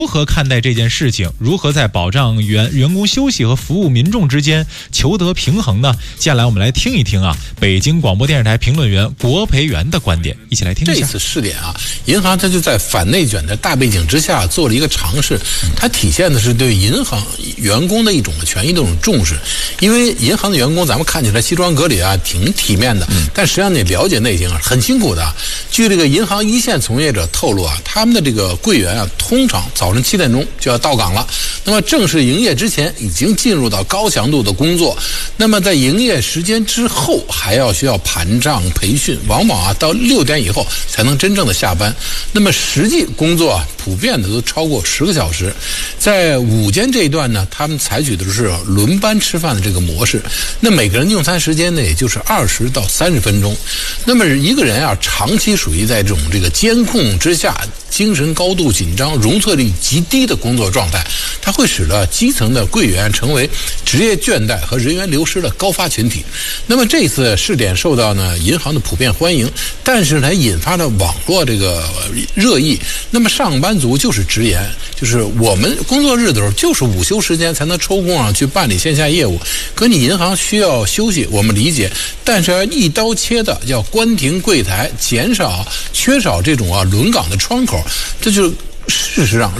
如何看待这件事情？如何在保障员工休息和服务民众之间求得平衡呢？接下来我们来听一听北京广播电视台评论员国培元的观点，一起来听一下。 这次试点银行它就在反内卷的大背景之下做了一个尝试，它体现的是对银行员工的一种权益的一种重视。因为银行的员工咱们看起来西装革履挺体面的，但实际上你了解内情很辛苦的。据这个银行一线从业者透露他们的这个柜员通常早晨7点钟就要到岗了，那么正式营业之前已经进入到高强度的工作，那么在营业时间之后还需要盘账培训，往往到6点以后才能真正的下班。那么实际工作普遍的都超过10个小时。在午间这一段呢，他们采取的是轮班吃饭的这个模式，那每个人用餐时间呢也就是20到30分钟。那么一个人长期属于在这个监控之下，精神高度紧张、容错率极低的工作状态，它会使得基层的柜员成为职业倦怠和人员流失的高发群体。那么这次试点受到银行的普遍欢迎，但是呢引发了网络这个热议。那么上班族就是直言，就是我们工作日的时候就是午休时间才能抽空去办理线下业务，可你银行需要休息，我们理解，但是要一刀切的要关停柜台，缺少这种轮岗的窗口，这就是事实上